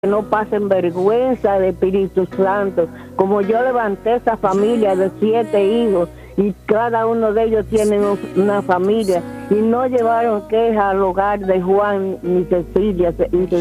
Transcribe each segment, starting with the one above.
no pasen vergüenza de Espíritu Santo. Como yo levanté esa familia de 7 hijos y cada uno de ellos tiene una familia y no llevaron queja al hogar de Juan ni Cecilia.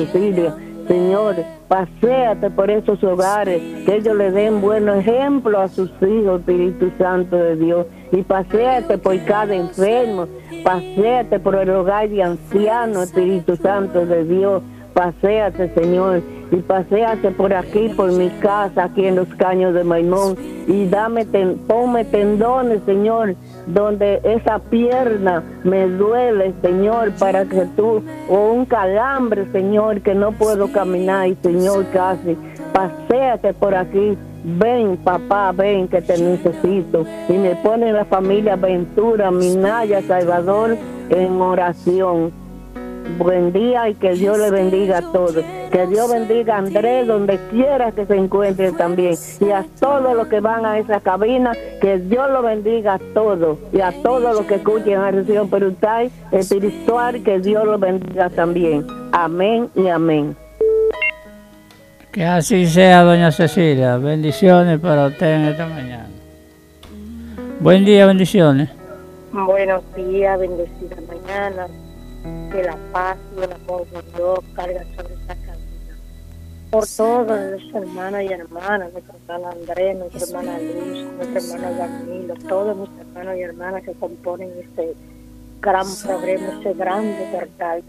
Señor, paséate por esos hogares, que ellos le den buen ejemplo a sus hijos, Espíritu Santo de Dios, y paséate por cada enfermo, paséate por el hogar de ancianos, Espíritu Santo de Dios, paséate, Señor, y paséate por aquí, por mi casa, aquí en los Caños de Maimón, y ponme tendones, Señor, donde esa pierna me duele, Señor, para que tú, o un calambre, Señor, que no puedo caminar, y Señor, casi, paséate por aquí, ven, papá, ven, que te necesito, y me pone la familia Ventura, Minaya, Salvador, en oración. Buen día y que Dios le bendiga a todos. Que Dios bendiga a Andrés donde quiera que se encuentre también. Y a todos los que van a esa cabina, que Dios lo bendiga a todos. Y a todos los que escuchen a Recién Perutay espiritual, que Dios lo bendiga también. Amén y amén. Que así sea, doña Cecilia. Bendiciones para usted en esta mañana. Buen día, bendiciones. Buenos días, bendecida mañana. Que la paz y el amor de Dios carga sobre esta cabina. Por todas nuestras hermanas y hermanas, nuestra hermana Andrés, nuestra hermana Luz, nuestra hermana Danilo, todos nuestros hermanos y hermanas que componen este gran programa, este gran despertar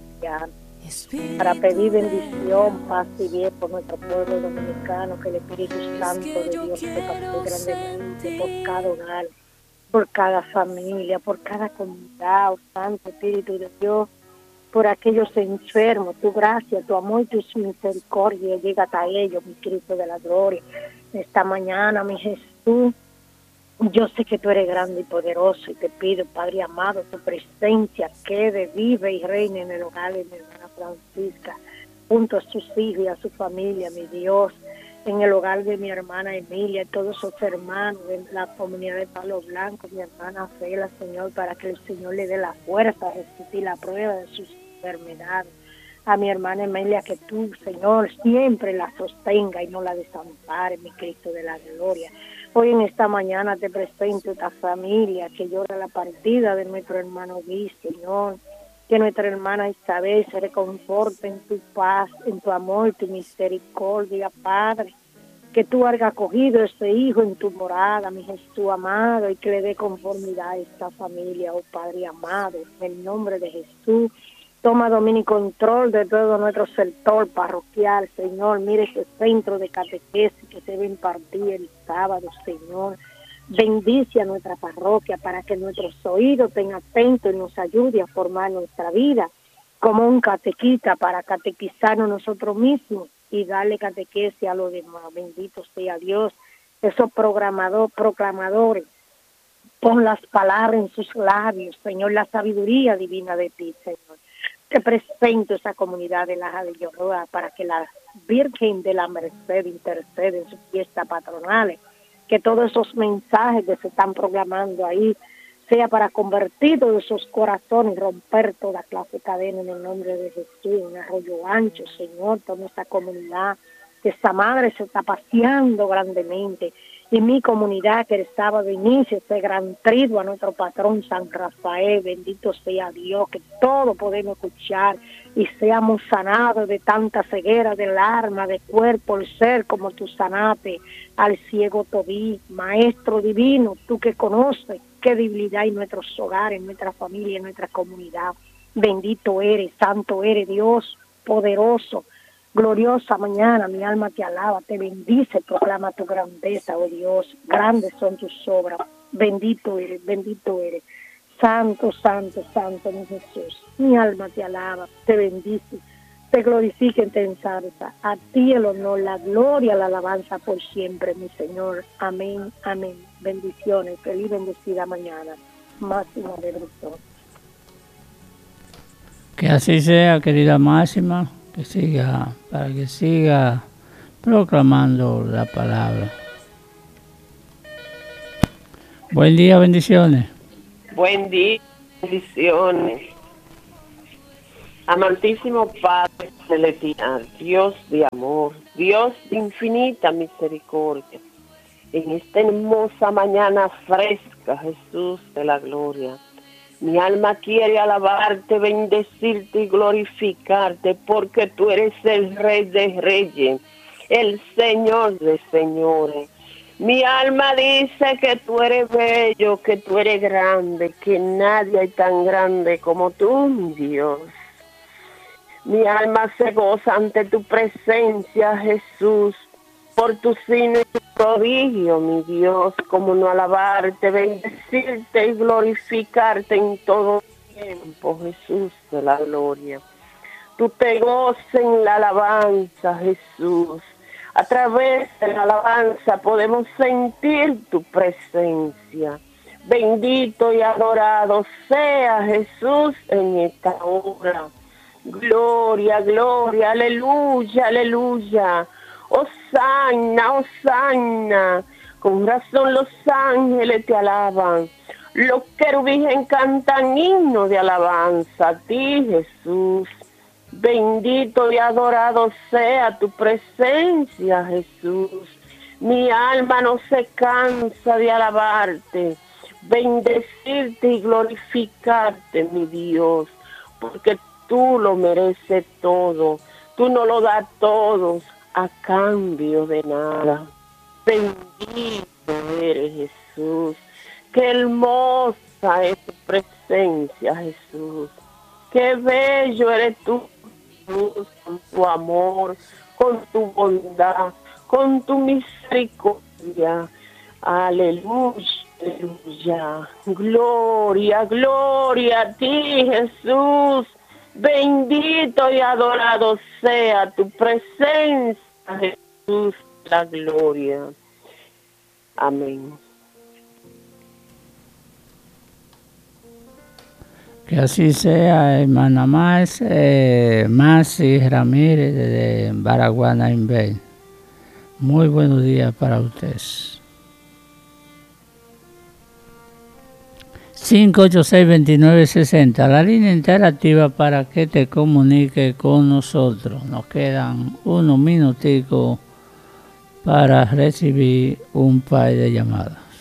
para pedir bendición, paz y bien por nuestro pueblo dominicano, que el Espíritu Santo de Dios se pase grandemente por cada hogar, por cada familia, por cada comunidad, oh Santo Espíritu de Dios, por aquellos enfermos, tu gracia, tu amor y tu misericordia llega hasta ellos, mi Cristo de la gloria. Esta mañana, mi Jesús, yo sé que tú eres grande y poderoso y te pido, Padre amado, tu presencia quede, vive y reine en el hogar de mi hermana Francisca, junto a sus hijos y a su familia, mi Dios, en el hogar de mi hermana Emilia, todos sus hermanos de la comunidad de Palo Blanco, mi hermana Fela, Señor, para que el Señor le dé la fuerza a resistir la prueba de sus enfermedades. A mi hermana Emilia, que tú, Señor, siempre la sostenga y no la desampare, mi Cristo de la gloria. Hoy en esta mañana te presento esta familia que llora la partida de nuestro hermano Luis, Señor. Que nuestra hermana Isabel se reconforte en tu paz, en tu amor, tu misericordia, Padre. Que tú hayas acogido a este hijo en tu morada, mi Jesús amado, y que le dé conformidad a esta familia, oh Padre amado, en el nombre de Jesús. Toma dominio y control de todo nuestro sector parroquial, Señor. Mire ese centro de catequesis que se va a impartir el sábado, Señor. Bendice a nuestra parroquia para que nuestros oídos estén atentos y nos ayude a formar nuestra vida como un catequista para catequizarnos nosotros mismos y darle catequesis a los demás. Bendito sea Dios. Esos proclamadores, pon las palabras en sus labios, Señor, la sabiduría divina de ti, Señor. Te presento esa comunidad de Laja de Lloroa para que la Virgen de la Merced intercede en sus fiestas patronales. Que todos esos mensajes que se están proclamando ahí sea para convertir todos esos corazones, romper toda clase de cadena en el nombre de Jesús, en Arroyo Ancho, Señor, toda esta comunidad, que esa madre se está paseando grandemente, y mi comunidad que el sábado inicie ese gran triduo a nuestro patrón San Rafael, bendito sea Dios, que todos podemos escuchar y seamos sanados de tanta ceguera del alma, de cuerpo, el ser, como tú sanaste al ciego Tobí, Maestro divino, tú que conoces qué debilidad en nuestros hogares, en nuestra familia, en nuestra comunidad. Bendito eres, santo eres, Dios poderoso, gloriosa mañana, mi alma te alaba, te bendice, proclama tu grandeza, oh Dios, grandes son tus obras, bendito eres, santo, santo, santo, mi Jesús, mi alma te alaba, te bendice, te glorifica y te ensalza, a ti el honor, la gloria, la alabanza por siempre, mi Señor, amén, amén, bendiciones, feliz bendecida mañana, Máxima de Bristol. Que así sea, querida Máxima, que siga, para que siga proclamando la palabra. Buen día, bendiciones. Buen día, bendiciones. Amantísimo Padre celestial, Dios de amor, Dios de infinita misericordia, en esta hermosa mañana fresca, Jesús de la gloria, mi alma quiere alabarte, bendecirte y glorificarte, porque tú eres el Rey de Reyes, el Señor de Señores. Mi alma dice que tú eres bello, que tú eres grande, que nadie hay tan grande como tú, mi Dios. Mi alma se goza ante tu presencia, Jesús, por tu signo y tu prodigio, mi Dios, como no alabarte, bendecirte y glorificarte en todo tiempo, Jesús de la gloria. Tú te gozas en la alabanza, Jesús. A través de la alabanza podemos sentir tu presencia. Bendito y adorado sea Jesús en esta hora. Gloria, gloria, aleluya, aleluya. Hosanna, hosanna. Con razón los ángeles te alaban. Los querubines cantan himno de alabanza a ti, Jesús. Bendito y adorado sea tu presencia, Jesús. Mi alma no se cansa de alabarte, bendecirte y glorificarte, mi Dios, porque tú lo mereces todo. Tú no lo das todos a cambio de nada. Bendito eres, Jesús. Qué hermosa es tu presencia, Jesús. Qué bello eres tú, Jesús, con tu amor, con tu bondad, con tu misericordia. Aleluya, aleluya. Gloria, gloria a ti, Jesús. Bendito y adorado sea tu presencia, Jesús, la gloria. Amén. Que así sea, hermana Masi Ramírez de Baraguana Inver. Muy buenos días para ustedes. 586-2960, la línea interactiva para que te comunique con nosotros. Nos quedan unos minuticos para recibir un par de llamadas.